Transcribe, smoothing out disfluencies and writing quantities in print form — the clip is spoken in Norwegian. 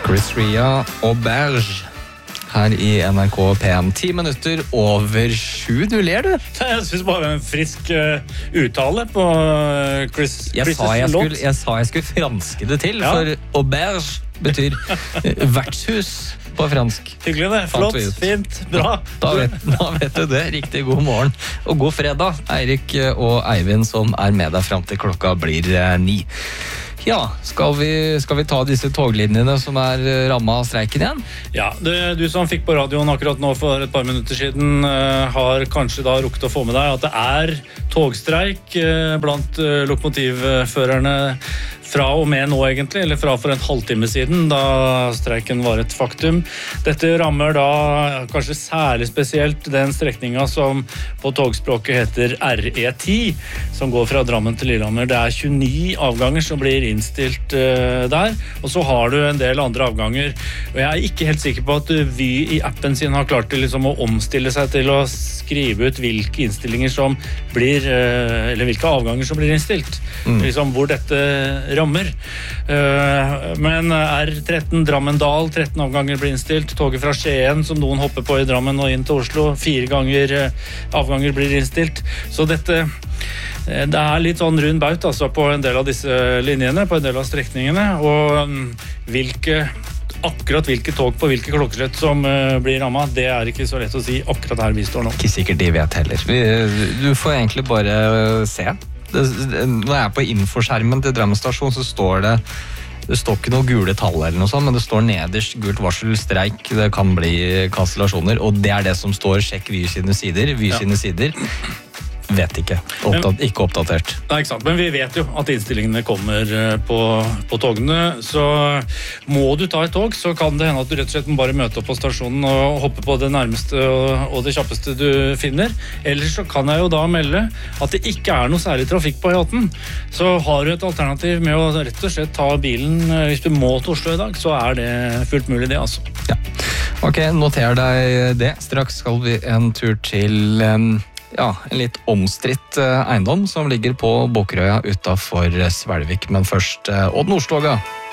Chris Ria og Berge her i NRK P1. 10 minutter over 7. Du ler, du. Jeg synes bare en frisk uttale på Chris' låt. Jeg sa jeg skulle franske det til, for auberge betyr vertshus på fransk. Hyggelig det, flott, fint, bra. Da vet du det. Riktig god morgen og god fredag, Eirik og Eivind som med deg frem til klokka blir 9. Ja, skal vi ta disse toglinjene som rammet av streiken igjen? Ja, du som fikk på radioen akkurat nå for et par minutter siden har kanskje da rukket å få med deg at det togstreik blant lokomotivførerne fra og med nå egentlig, eller fra for en halvtime siden da streiken var et faktum. Dette rammer da kanskje særlig spesielt den strekningen som på togspråket heter RE10, som går fra Drammen til Lillehammer. Det 29 avganger som blir innstilt der, og så har du en del andre avganger. Og jeg ikke helt sikker på at Vy i appen sin har klart til liksom å omstille seg til å skrive ut hvilke innstillinger som blir, eller hvilke avganger som blir innstilt. Liksom hvor dette rammer. Men R13 Drammendal, 13 avganger blir innstilt. Toget fra Skien, som noen hopper på i Drammen og inn til Oslo, 4 avganger blir innstilt. Så det litt sånn rund baut altså, på en del av disse linjene, på en del av strekningene, og akkurat hvilke tog på hvilke klokkeslett som blir rammet, det ikke så lett å si akkurat her vi står nå. Ikke sikkert de vet heller. Du får egentlig bare se. Når jeg på infoskjermen til Drammen stasjon, så står det står ikke noe gule tall eller noe sånt, men det står nederst gult varsel, streik, det kan bli kansellasjoner, og det det som står sjekk Vy sine sider. Vy sine sider vet ikke. Ikke oppdatert. Nei, ikke sant. Men vi vet jo at innstillingene kommer på togene, så må du ta et tog, så kan det hende at du rett og slett må bare møte opp på stasjonen og hoppe på det nærmeste og det kjappeste du finner. Ellers så kan jeg jo da melde at det ikke noe særlig trafikk på E18. Så har du et alternativ med å rett og slett ta bilen hvis du må til Oslo i dag, så det fullt mulig det, altså. Ja. Ok, noter deg det. Straks skal vi en tur til en litt omstridt eiendom som ligger på Båkerøya utenfor Svelvik, men først Odd Nordstoga.